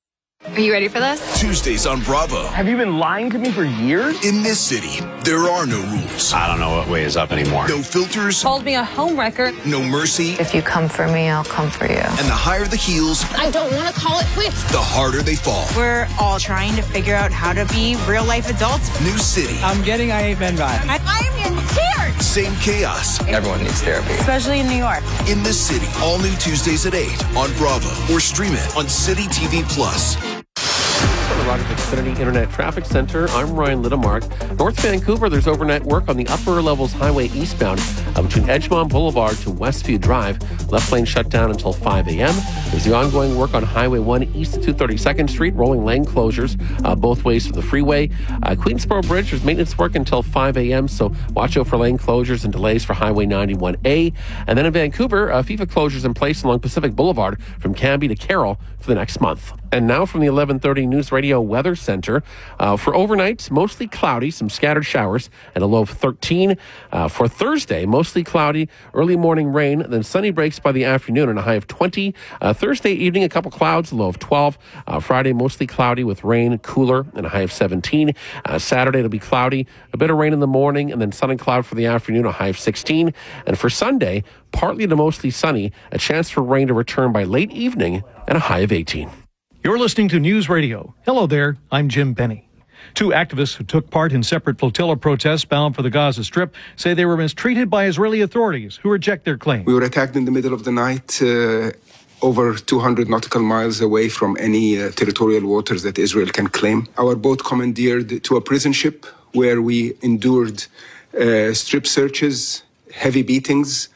S6: Are you ready for this?
S12: Tuesdays on Bravo.
S6: Have you been lying to me for years?
S12: In this city, there are no rules.
S8: I don't know what way is up anymore.
S12: No filters.
S6: Called me a homewrecker.
S12: No mercy.
S6: If you come for me, I'll come for you.
S12: And the higher the heels,
S6: I don't want to call it quits.
S12: the harder they fall.
S9: We're all trying to figure out how to be real life adults.
S12: New city.
S9: I'm getting I Ain't Been Bad. I, I'm in tears.
S12: Same chaos.
S8: Everyone needs therapy.
S9: Especially in New York.
S12: In this city, all new Tuesdays at eight on Bravo or stream it on City T V Plus.
S4: From the Rogers Xfinity Internet Traffic Center, I'm Ryan Littemark. North Vancouver, there's overnight work on the upper levels highway eastbound uh, between Edgemont Boulevard to Westview Drive. Left lane shut down until five a.m. There's the ongoing work on Highway one east of two hundred thirty-second Street, rolling lane closures uh, both ways to the freeway. Uh, Queensboro Bridge, there's maintenance work until five a.m., so watch out for lane closures and delays for Highway ninety-one A. And then in Vancouver, uh, FIFA closures in place along Pacific Boulevard from Cambie to Carroll for the next month. And now from the eleven thirty News Radio Weather Center. Uh, for overnight, mostly cloudy, some scattered showers, and a low of thirteen. Uh, for Thursday, mostly cloudy, early morning rain, then sunny breaks by the afternoon and a high of twenty. Uh, Thursday evening, a couple clouds, a low of twelve. Uh, Friday, mostly cloudy with rain, cooler, and a high of seventeen. Uh, Saturday, it'll be cloudy, a bit of rain in the morning, and then sun and cloud for the afternoon, a high of sixteen. And for Sunday, partly to mostly sunny, a chance for rain to return by late evening, and a high of eighteen.
S23: You're listening to News Radio. Hello there, I'm Jim Penny. Two activists who took part in separate flotilla protests bound for the Gaza Strip say they were mistreated by Israeli authorities who reject their claim.
S11: We were attacked in the middle of the night, uh, over two hundred nautical miles away from any uh, territorial waters that Israel can claim. Our boat commandeered to a prison ship where we endured uh, strip searches, heavy beatings,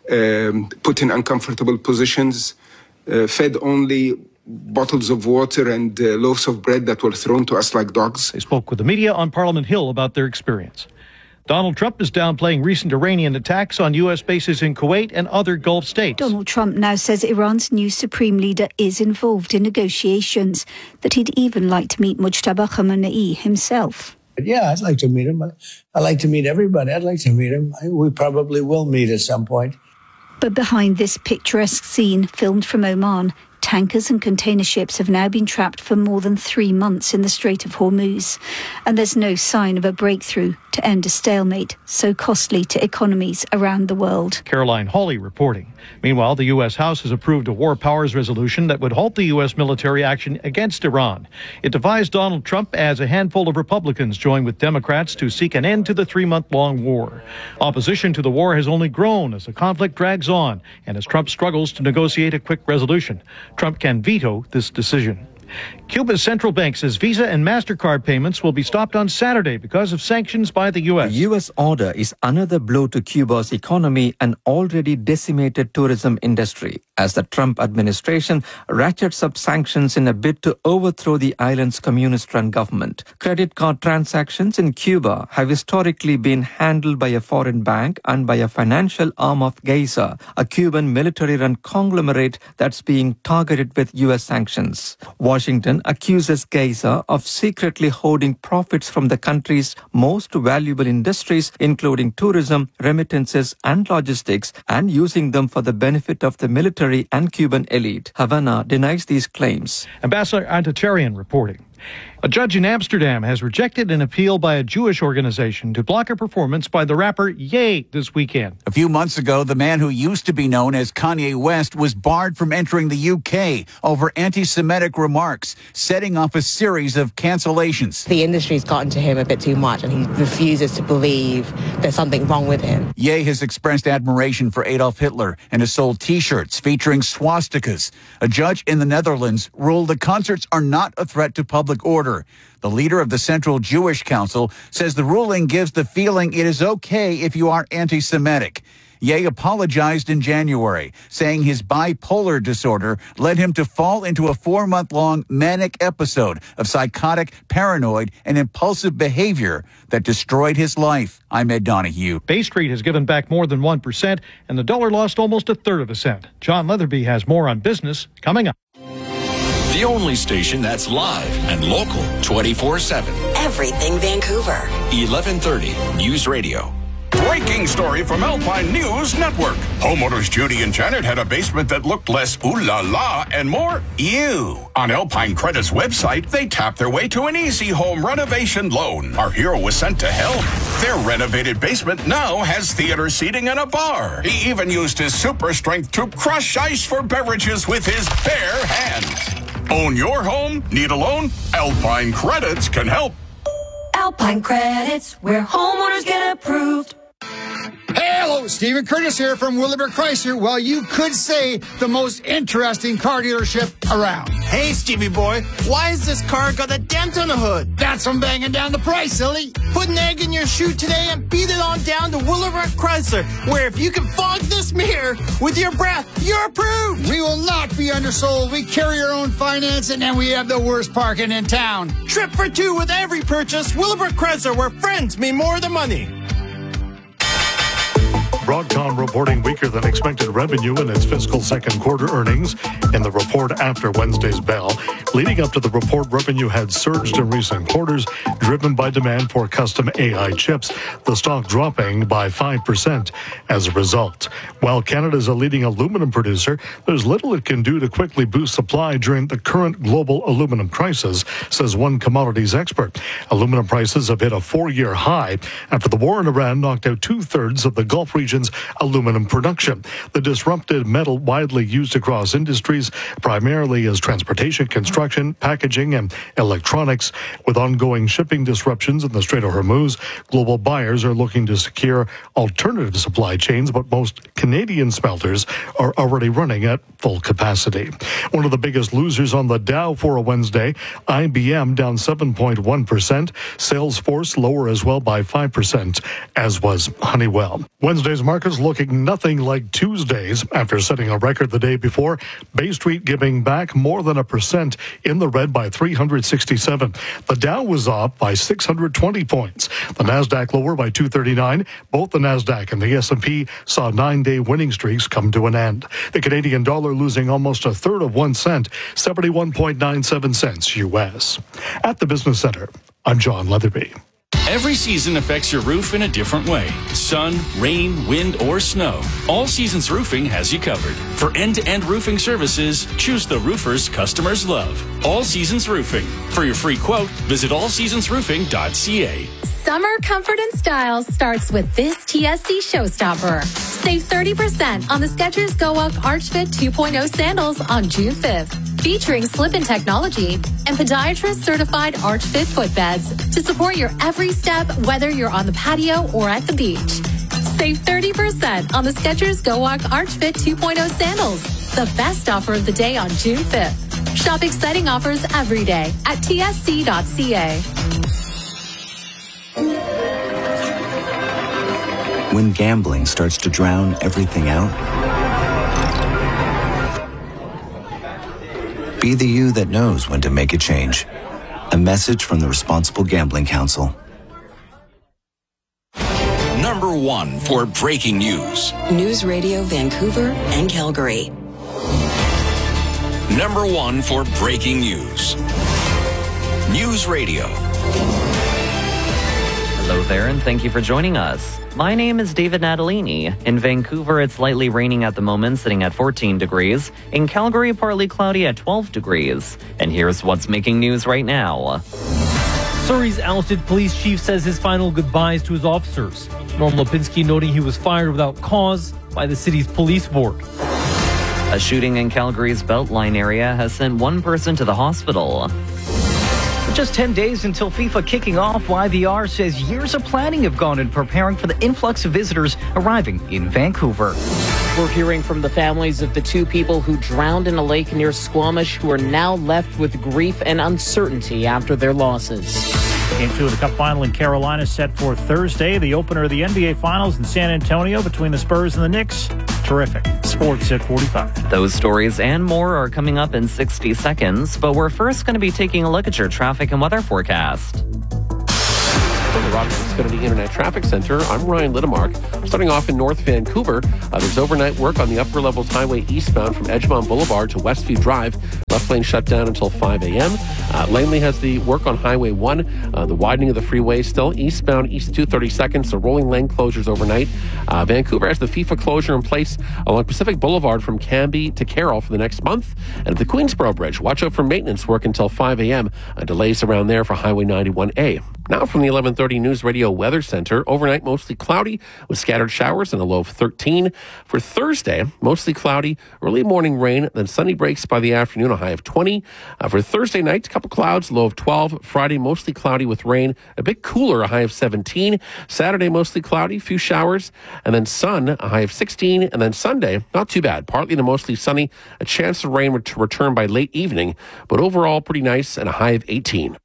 S11: um, put in uncomfortable positions, uh, fed only bottles of water and uh, loaves of bread that were thrown to us like dogs.
S23: They spoke with the media on Parliament Hill about their experience. Donald Trump is downplaying recent Iranian attacks on U S bases in Kuwait and other Gulf states.
S13: Donald Trump now says Iran's new supreme leader is involved in negotiations, that he'd even like to meet Mujtaba Khamenei himself.
S14: Yeah, I'd like to meet him. I'd like to meet everybody. I'd like to meet him. We probably will meet at some point.
S13: But behind this picturesque scene, filmed from Oman, tankers and container ships have now been trapped for more than three months in the Strait of Hormuz. And there's no sign of a breakthrough to end a stalemate so costly to economies around the world.
S23: Caroline Hawley reporting. Meanwhile, the U S House has approved a war powers resolution that would halt the U S military action against Iran. It divides Donald Trump as a handful of Republicans join with Democrats to seek an end to the three-month-long war. Opposition to the war has only grown as the conflict drags on and as Trump struggles to negotiate a quick resolution. Trump can veto this decision. Cuba's central bank says Visa and MasterCard payments will be stopped on Saturday because of sanctions by the U S.
S5: The U S order is another blow to Cuba's economy and already decimated tourism industry as the Trump administration ratchets up sanctions in a bid to overthrow the island's communist-run government. Credit card transactions in Cuba have historically been handled by a foreign bank and by a financial arm of Geisa, a Cuban military-run conglomerate that's being targeted with U S sanctions. Washington accuses Geisa of secretly hoarding profits from the country's most valuable industries, including tourism, remittances, and logistics, and using them for the benefit of the military and Cuban elite. Havana denies these claims.
S23: Ambassador Antatarian reporting. A judge in Amsterdam has rejected an appeal by a Jewish organization to block a performance by the rapper Ye this weekend.
S7: A few months ago, the man who used to be known as Kanye West was barred from entering the U K over anti-Semitic remarks, setting off a series of cancellations.
S15: The industry's gotten to him a bit too much, and he refuses to believe there's something wrong with him.
S7: Ye has expressed admiration for Adolf Hitler and has sold T-shirts featuring swastikas. A judge in the Netherlands ruled the concerts are not a threat to public order. The leader of the Central Jewish Council says the ruling gives the feeling it is okay if you are anti-Semitic. Ye apologized in January, saying his bipolar disorder led him to fall into a four-month-long manic episode of psychotic, paranoid, and impulsive behavior that destroyed his life. I'm Ed Donahue.
S23: Bay Street has given back more than one percent, and the dollar lost almost a third of a cent. John Leatherby has more on business coming up.
S12: The only station that's live and local twenty-four seven.
S2: Everything Vancouver.
S12: eleven thirty News Radio.
S16: Breaking story from Alpine News Network. Homeowners Judy and Janet had a basement that looked less ooh la la and more ew. On Alpine Credit's website, they tapped their way to an easy home renovation loan. Our hero was sent to help. Their renovated basement now has theater seating and a bar. He even used his super strength to crush ice for beverages with his bare hands. Own your home? Need a loan? Alpine Credits can help.
S17: Alpine Credits, where homeowners get approved.
S18: Hey, hello, Stephen Curtis here from Willibert Chrysler. Well, you could say the most interesting car dealership around.
S27: Hey, Stevie boy, why has this car got a dent on the hood?
S18: That's from banging down the price, silly.
S27: Put an egg in your shoe today and beat it on down to Willibert Chrysler, where if you can fog this mirror with your breath, you're approved.
S18: We will not be undersold. We carry our own financing, and we have the worst parking in town.
S27: Trip for two with every purchase. Willibert Chrysler, where friends mean more than money.
S28: Broadcom reporting weaker than expected revenue in its fiscal second quarter earnings in the report after Wednesday's bell. Leading up to the report, revenue had surged in recent quarters, driven by demand for custom A I chips, the stock dropping by five percent as a result. While Canada is a leading aluminum producer, there's little it can do to quickly boost supply during the current global aluminum crisis, says one commodities expert. Aluminum prices have hit a four-year high after the war in Iran knocked out two-thirds of the Gulf region aluminum production. The disrupted metal widely used across industries, primarily as transportation, construction, packaging, and electronics. With ongoing shipping disruptions in the Strait of Hormuz, global buyers are looking to secure alternative supply chains, but most Canadian smelters are already running at full capacity. One of the biggest losers on the Dow for a Wednesday, I B M down seven point one percent, Salesforce lower as well by five percent, as was Honeywell. Wednesday's markets looking nothing like Tuesday's after setting a record the day before. Bay Street giving back more than a percent in the red by three hundred sixty-seven. The Dow was up by six hundred twenty points. The Nasdaq lower by two thirty-nine. Both the Nasdaq and the S and P saw nine-day winning streaks come to an end. The Canadian dollar losing almost a third of one cent, seventy-one point nine seven cents U S. At the Business Center, I'm John Leatherby.
S29: Every season affects your roof in a different way. Sun, rain, wind, or snow. All Seasons Roofing has you covered. For end-to-end roofing services, choose the roofers customers love. All Seasons Roofing. For your free quote, visit all seasons roofing dot c a.
S30: Summer comfort and style starts with this T S C showstopper. Save thirty percent on the Skechers Go Walk Arch Fit two point oh sandals on June fifth. Featuring slip-in technology and podiatrist-certified Arch Fit footbeds to support your every step, whether you're on the patio or at the beach. Save thirty percent on the Skechers Go Walk Arch Fit two point oh sandals. The best offer of the day on June fifth. Shop exciting offers every day at T S C dot C A.
S1: When gambling starts to drown everything out, be the you that knows when to make a change. A message from the Responsible Gambling Council.
S12: Number one for breaking news.
S2: News Radio Vancouver and Calgary.
S12: Number one for breaking news. News Radio.
S3: Hello there, and thank you for joining us. My name is David Natalini. In Vancouver, it's lightly raining at the moment, sitting at fourteen degrees. In Calgary, partly cloudy at twelve degrees. And here's what's making news right now.
S10: Surrey's ousted police chief says his final goodbyes to his officers. Norm Lipinski noting he was fired without cause by the city's police board.
S3: A shooting in Calgary's Beltline area has sent one person to the hospital.
S19: Just ten days until FIFA kicking off, Y V R says years of planning have gone in preparing for the influx of visitors arriving in Vancouver.
S20: We're hearing from the families of the two people who drowned in a lake near Squamish who are now left with grief and uncertainty after their losses.
S21: Game two of the Cup final in Carolina set for Thursday. The opener of the N B A Finals in San Antonio between the Spurs and the Knicks. Terrific. Sports at forty-five.
S3: Those stories and more are coming up in sixty seconds, but we're first going to be taking a look at your traffic and weather forecast.
S4: From the Rogers Xfinity Internet Traffic Center, I'm Ryan Littemark. Starting off in North Vancouver, uh, there's overnight work on the Upper Levels Highway eastbound from Edgemont Boulevard to Westview Drive. Left lane shut down until five a.m. Uh, Langley has the work on Highway one, uh, the widening of the freeway still eastbound east two thirty-second, so rolling lane closures overnight. Uh, Vancouver has the FIFA closure in place along Pacific Boulevard from Cambie to Carroll for the next month. And at the Queensboro Bridge, watch out for maintenance work until five a.m. Uh, delays around there for Highway ninety-one A. Now from the eleven thirty News Radio Weather Center, overnight mostly cloudy with scattered showers and a low of thirteen. For Thursday, mostly cloudy, early morning rain, then sunny breaks by the afternoon, a high of twenty. Uh, for Thursday night, a couple clouds, low of twelve. Friday, mostly cloudy with rain, a bit cooler, a high of seventeen. Saturday, mostly cloudy, few showers, and then sun, a high of sixteen. And then Sunday, not too bad, partly to mostly sunny, a chance of rain to return by late evening, but overall pretty nice and a high of eighteen.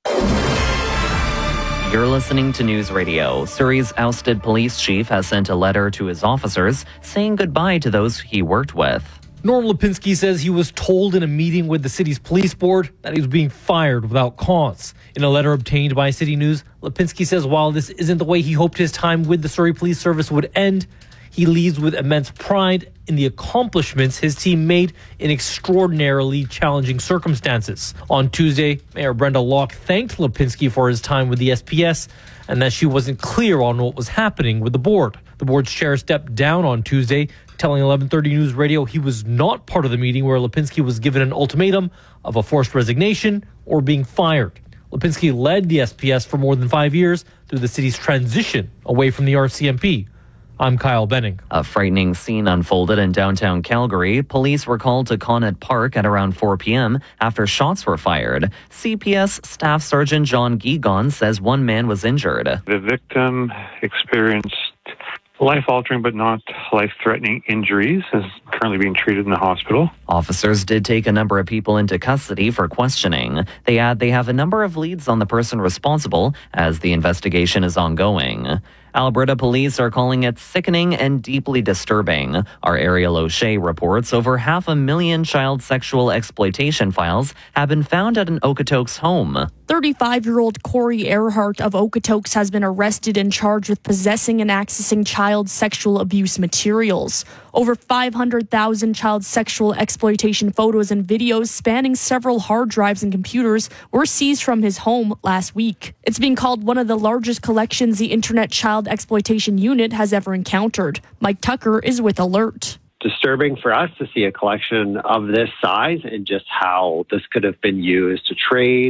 S3: You're listening to News Radio. Surrey's ousted police chief has sent a letter to his officers saying goodbye to those he worked with.
S10: Norm Lipinski says he was told in a meeting with the city's police board that he was being fired without cause. In a letter obtained by City News, Lipinski says while this isn't the way he hoped his time with the Surrey Police Service would end, he leaves with immense pride in the accomplishments his team made in extraordinarily challenging circumstances. On Tuesday, Mayor Brenda Locke thanked Lipinski for his time with the S P S and that she wasn't clear on what was happening with the board. The board's chair stepped down on Tuesday, telling eleven thirty News Radio he was not part of the meeting where Lipinski was given an ultimatum of a forced resignation or being fired. Lipinski led the S P S for more than five years through the city's transition away from the R C M P. I'm Kyle Benning.
S3: A frightening scene unfolded in downtown Calgary. Police were called to Connaught Park at around four p.m. after shots were fired. C P S Staff Sergeant John Gigon says one man was injured.
S22: The victim experienced life-altering but not life-threatening injuries, is currently being treated in the hospital.
S3: Officers did take a number of people into custody for questioning. They add they have a number of leads on the person responsible as the investigation is ongoing. Alberta police are calling it sickening and deeply disturbing. Our Ariel O'Shea reports over half a million child sexual exploitation files have been found at an Okotoks home.
S24: thirty-five-year-old Corey Earhart of Okotoks has been arrested and charged with possessing and accessing child sexual abuse materials. Over five hundred thousand child sexual exploitation photos and videos spanning several hard drives and computers were seized from his home last week. It's being called one of the largest collections the Internet Child Exploitation Unit has ever encountered. Mike Tucker is with Alert.
S25: Disturbing for us to see a collection of this size and just how this could have been used to trade,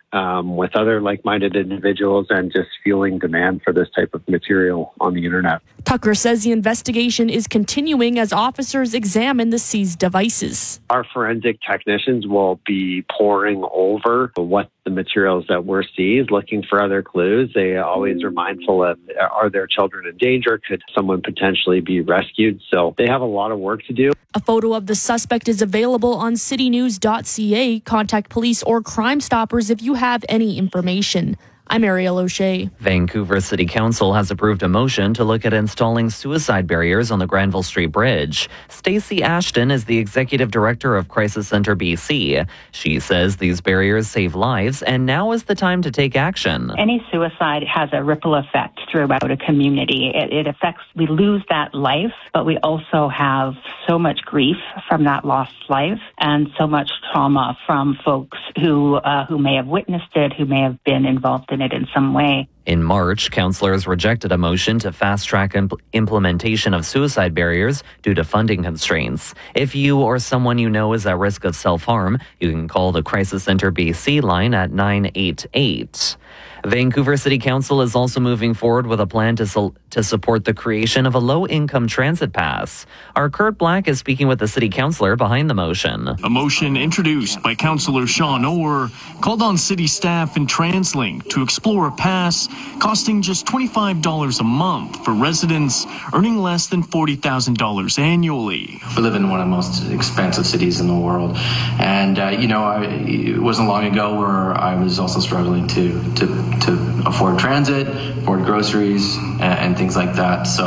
S5: um, with other like-minded individuals and just fueling demand for this type of material on the internet.
S24: Tucker says the investigation is continuing as officers examine the seized devices.
S5: Our forensic technicians will be poring over what the materials that were seized, looking for other clues. They always are mindful of, are there children in danger? Could someone potentially be rescued? So they have a lot of work to do.
S24: A photo of the suspect is available on city news dot c a. Contact police or Crime Stoppers if you have any information. I'm Ariel O'Shea.
S3: Vancouver City Council has approved a motion to look at installing suicide barriers on the Granville Street Bridge. Stacey Ashton is the executive director of Crisis Centre B C. She says these barriers save lives, and now is the time to take action.
S6: Any suicide has a ripple effect throughout a community. It, it affects, we lose that life, but we also have so much grief from that lost life and so much trauma from folks who uh, who may have witnessed it, who may have been involved in it in some way.
S3: In March, councillors rejected a motion to fast-track impl- implementation of suicide barriers due to funding constraints. If you or someone you know is at risk of self-harm, you can call the Crisis Centre B C line at nine eight eight. Vancouver City Council is also moving forward with a plan to su- to support the creation of a low-income transit pass. Our Kurt Black is speaking with the city councillor behind the motion.
S8: A motion introduced by Councillor Sean Orr called on city staff and TransLink to explore a pass costing just twenty-five dollars a month for residents earning less than forty thousand dollars annually.
S9: We live in one of the most expensive cities in the world. And, uh, you know, I, it wasn't long ago where I was also struggling to, to to afford transit, afford groceries, and, and things like that. So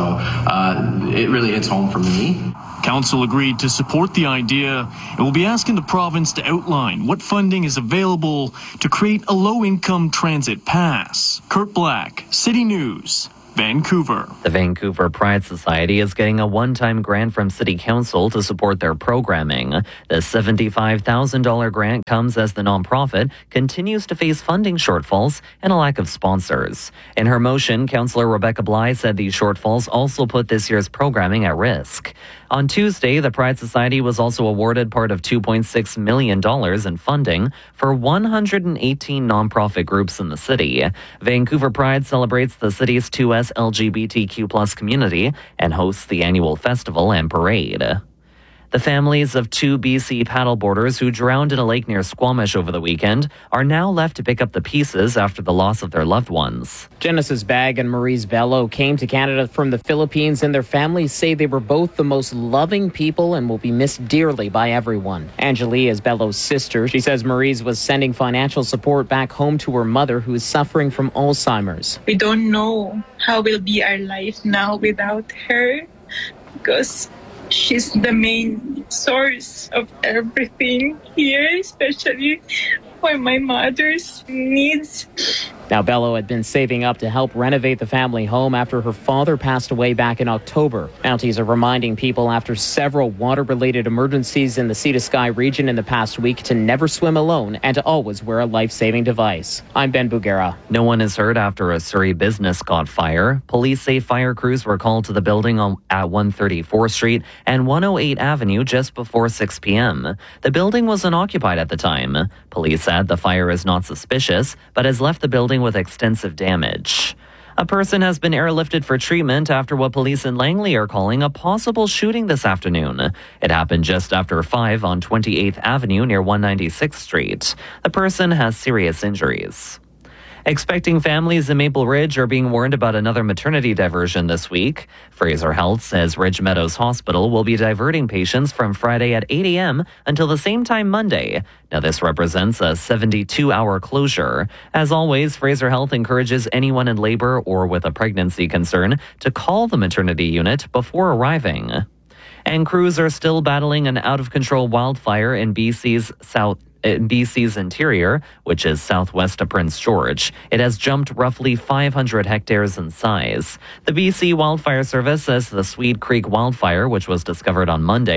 S9: uh, it really hits home for me.
S8: Council agreed to support the idea and will be asking the province to outline what funding is available to create a low-income transit pass. Kurt Black, City News, Vancouver.
S3: The Vancouver Pride Society is getting a one-time grant from City Council to support their programming. The seventy-five thousand dollars grant comes as the nonprofit continues to face funding shortfalls and a lack of sponsors. In her motion, Councillor Rebecca Bly said these shortfalls also put this year's programming at risk. On Tuesday, the Pride Society was also awarded part of two point six million dollars in funding for one hundred eighteen nonprofit groups in the city. Vancouver Pride celebrates the city's two S L G B T Q plus community and hosts the annual festival and parade. The families of two B C paddleboarders who drowned in a lake near Squamish over the weekend are now left to pick up the pieces after the loss of their loved ones.
S20: Genesis Bagg and Maurice Bello came to Canada from the Philippines, and their families say they were both the most loving people and will be missed dearly by everyone. Angelie is Bello's sister. She says Maurice was sending financial support back home to her mother, who is suffering from Alzheimer's.
S11: We don't know how will be our life now without her, because she's the main source of everything here, especially for my mother's needs.
S20: Now, Bello had been saving up to help renovate the family home after her father passed away back in October. Mounties are reminding people after several water-related emergencies in the Sea to Sky region in the past week to never swim alone and to always wear a life-saving device. I'm Ben Bugera.
S3: No one is hurt after a Surrey business caught fire. Police say fire crews were called to the building on, at one thirty-fourth Street and one oh eight Avenue just before six p.m. The building was unoccupied at the time. Police said the fire is not suspicious, but has left the building with extensive damage. A person has been airlifted for treatment after what police in Langley are calling a possible shooting this afternoon. It happened just after five on twenty-eighth Avenue near one ninety-sixth Street. The person has serious injuries. Expecting families in Maple Ridge are being warned about another maternity diversion this week. Fraser Health says Ridge Meadows Hospital will be diverting patients from Friday at eight a.m. until the same time Monday. Now, this represents a seventy-two hour closure. As always, Fraser Health encourages anyone in labor or with a pregnancy concern to call the maternity unit before arriving. And crews are still battling an out-of-control wildfire in B C's south. In B C's interior, which is southwest of Prince George. It has jumped roughly five hundred hectares in size. The B C Wildfire Service says the Swede Creek wildfire, which was discovered on Monday,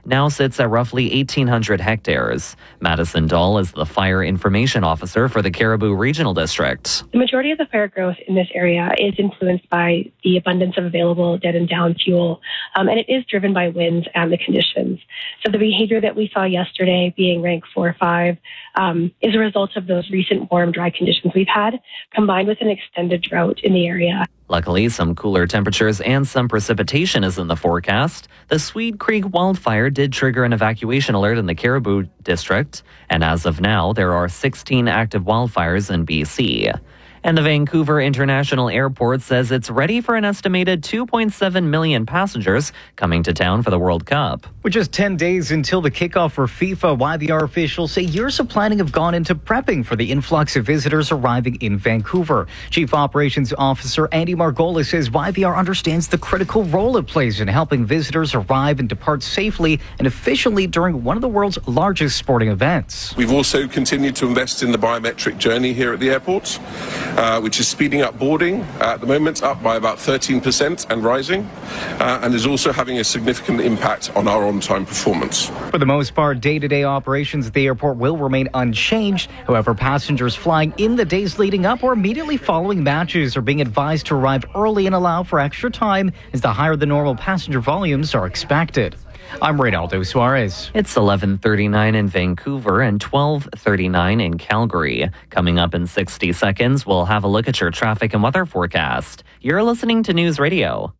S3: now sits at roughly eighteen hundred hectares. Madison Dahl is the fire information officer for the Caribou Regional District.
S7: The majority of the fire growth in this area is influenced by the abundance of available dead and down fuel, um, and it is driven by winds and the conditions. So the behavior that we saw yesterday, being rank four or five, um, is a result of those recent warm, dry conditions we've had, combined with an extended drought in the area.
S3: Luckily, some cooler temperatures and some precipitation is in the forecast. The Swede Creek wildfire did trigger an evacuation alert in the Caribou District, and as of now, there are sixteen active wildfires in B C. And the Vancouver International Airport says it's ready for an estimated two point seven million passengers coming to town for the World Cup.
S19: With just ten days until the kickoff for FIFA, Y V R officials say years of planning have gone into prepping for the influx of visitors arriving in Vancouver. Chief Operations Officer Andy Margolis says Y V R understands the critical role it plays in helping visitors arrive and depart safely and efficiently during one of the world's largest sporting events.
S13: We've also continued to invest in the biometric journey here at the airport, Uh, which is speeding up boarding. Uh, at the moment, up by about thirteen percent and rising, uh, and is also having a significant impact on our on-time performance.
S19: For the most part, day-to-day operations at the airport will remain unchanged. However, passengers flying in the days leading up or immediately following matches are being advised to arrive early and allow for extra time, as the higher than normal passenger volumes are expected. I'm Reynaldo Suarez.
S3: It's eleven thirty-nine in Vancouver and twelve thirty-nine in Calgary. Coming up in sixty seconds, we'll have a look at your traffic and weather forecast. You're listening to News Radio.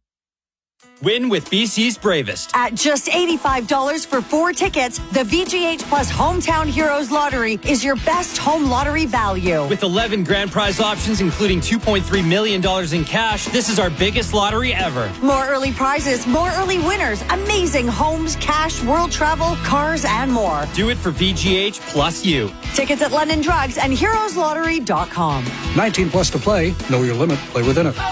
S14: Win with B C's Bravest.
S15: At just eighty-five dollars for four tickets, the V G H Plus Hometown Heroes Lottery is your best home lottery value.
S14: With eleven grand prize options, including two point three million dollars in cash, this is our biggest lottery ever.
S15: More early prizes, more early winners, amazing homes, cash, world travel, cars, and more.
S14: Do it for V G H plus you.
S15: Tickets at London Drugs and heroes lottery dot com.
S16: nineteen plus to play. Know your limit. Play within it.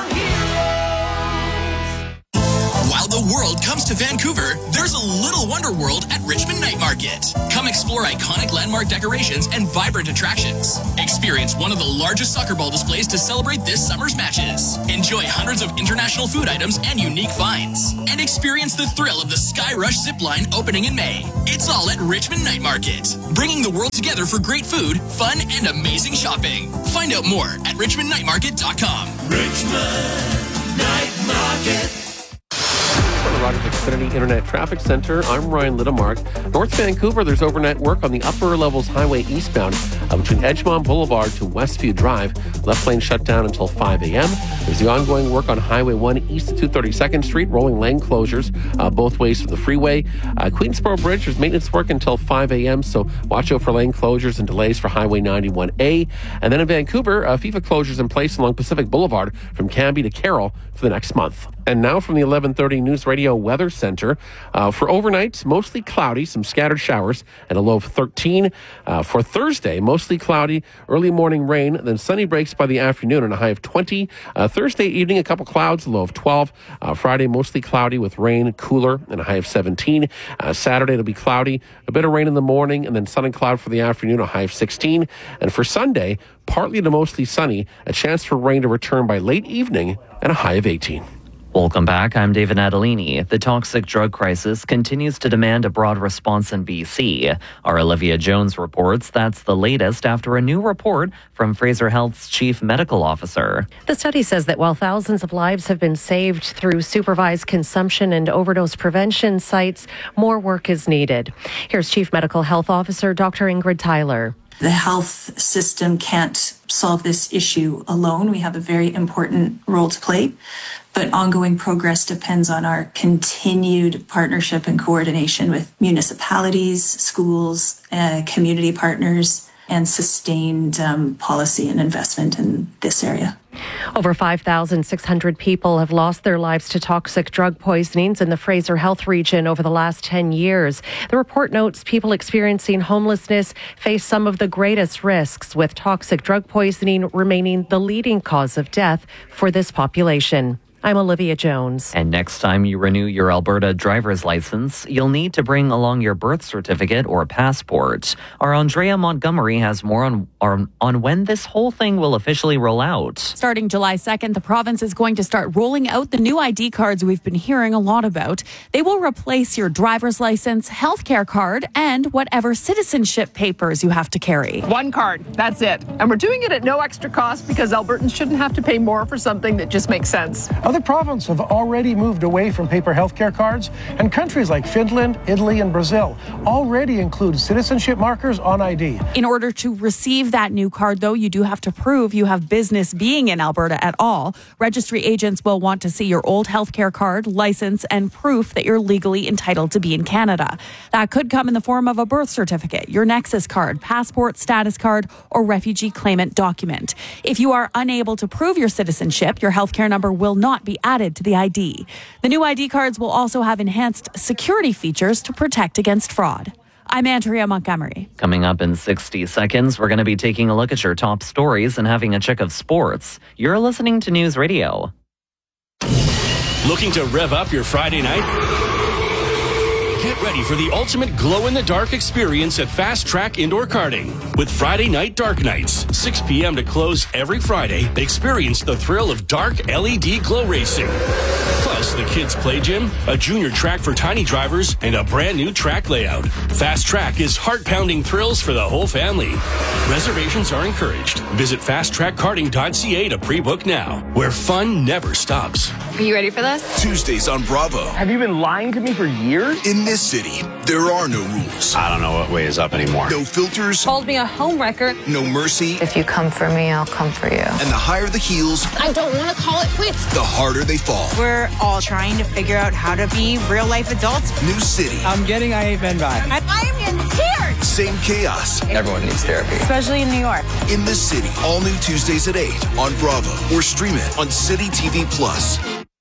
S12: While the world comes to Vancouver, there's a little wonder world at Richmond Night Market. Come explore iconic landmark decorations and vibrant attractions. Experience one of the largest soccer ball displays to celebrate this summer's matches. Enjoy hundreds of international food items and unique finds. And experience the thrill of the Sky Rush zipline opening in May. It's all at Richmond Night Market, bringing the world together for great food, fun, and amazing shopping. Find out more at richmond night market dot com.
S4: Richmond Night Market. From the Rogers Xfinity Internet Traffic Center, I'm Ryan Littamark. North Vancouver, there's overnight work on the upper levels highway eastbound uh, between Edgemont Boulevard to Westview Drive. Left lane shut down until five a.m. There's the ongoing work on Highway one east of two hundred thirty-second Street, rolling lane closures uh, both ways from the freeway. Uh, Queensboro Bridge, there's maintenance work until five a.m., so watch out for lane closures and delays for Highway ninety-one A. And then in Vancouver, uh, FIFA closures in place along Pacific Boulevard from Cambie to Carroll for the next month. And now from the eleven thirty News Radio Weather Center. Uh, for overnight, mostly cloudy, some scattered showers, and a low of thirteen. Uh, for Thursday, mostly cloudy, early morning rain, then sunny breaks by the afternoon and a high of twenty. Uh, Thursday evening, a couple clouds, a low of twelve. Uh, Friday, mostly cloudy with rain, cooler, and a high of seventeen. Uh, Saturday, it'll be cloudy, a bit of rain in the morning, and then sun and cloud for the afternoon, a high of sixteen. And for Sunday, partly to mostly sunny, a chance for rain to return by late evening, and a high of eighteen.
S3: Welcome back. I'm David Natalini. The toxic drug crisis continues to demand a broad response in B C. Our Olivia Jones reports that's the latest after a new report from Fraser Health's chief medical officer.
S17: The study says that while thousands of lives have been saved through supervised consumption and overdose prevention sites, more work is needed. Here's Chief Medical Health Officer Doctor Ingrid Tyler.
S18: The health system can't solve this issue alone. We have a very important role to play, but ongoing progress depends on our continued partnership and coordination with municipalities, schools, uh, community partners, and sustained um, policy and investment in this area.
S17: Over five thousand six hundred people have lost their lives to toxic drug poisonings in the Fraser Health region over the last ten years. The report notes people experiencing homelessness face some of the greatest risks, with toxic drug poisoning remaining the leading cause of death for this population. I'm Olivia Jones.
S3: And next time you renew your Alberta driver's license, you'll need to bring along your birth certificate or passport. Our Andrea Montgomery has more on, on, on when this whole thing will officially roll out.
S1: Starting July second, the province is going to start rolling out the new I D cards we've been hearing a lot about. They will replace your driver's license, healthcare card, and whatever citizenship papers you have to carry.
S2: One card, that's it. And we're doing it at no extra cost because Albertans shouldn't have to pay more for something that just makes sense.
S21: Other provinces have already moved away from paper healthcare cards, and countries like Finland, Italy, and Brazil already include citizenship markers on I D.
S1: In order to receive that new card, though, you do have to prove you have business being in Alberta at all. Registry agents will want to see your old healthcare card, license, and proof that you're legally entitled to be in Canada. That could come in the form of a birth certificate, your Nexus card, passport, status card, or refugee claimant document. If you are unable to prove your citizenship, your healthcare number will not be added to the I D. The new I D cards will also have enhanced security features to protect against fraud. I'm Andrea Montgomery.
S3: Coming up in sixty seconds, we're going to be taking a look at your top stories and having a check of sports. You're listening to News Radio.
S23: Looking to rev up your Friday night? Get ready for the ultimate glow-in-the-dark experience at Fast Track Indoor Karting. With Friday Night Dark Nights, six p.m. to close every Friday, experience the thrill of dark L E D glow racing. Plus, the kids' play gym, a junior track for tiny drivers, and a brand new track layout. Fast Track is heart-pounding thrills for the whole family. Reservations are encouraged. Visit fast track karting dot c a to pre-book now, where fun never stops.
S25: Are you ready for this?
S26: Tuesdays on Bravo.
S2: Have you been lying to me for years?
S26: In this city, there are no rules.
S27: I don't know what way is up anymore.
S26: No filters.
S25: Called me a homewrecker.
S26: No mercy.
S25: If you come for me, I'll come for you.
S26: And the higher the heels,
S25: I don't want to call it quits.
S26: the harder they fall.
S28: We're all trying to figure out how to be real life adults.
S26: New city.
S28: I'm getting I Ain't Been By.
S25: I'm in tears.
S26: Same chaos.
S27: Everyone needs therapy.
S28: Especially in New York.
S26: In this city. All new Tuesdays at eight on Bravo. Or stream it on City T V Plus.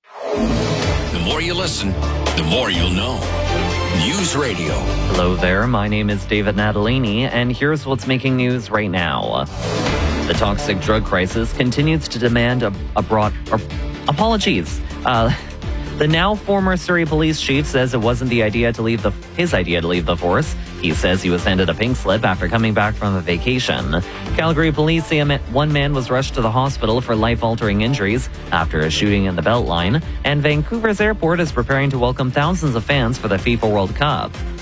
S12: The more you listen, the more you'll know. News Radio.
S3: Hello there, my name is David Natalini, and here's what's making news right now. The toxic drug crisis continues to demand a, a broad... Or, apologies. Uh... The now former Surrey police chief says it wasn't the idea to leave the his idea to leave the force. He says he was handed a pink slip after coming back from a vacation. Calgary police say one man was rushed to the hospital for life-altering injuries after a shooting in the Beltline. And Vancouver's airport is preparing to welcome thousands of fans for the FIFA World Cup.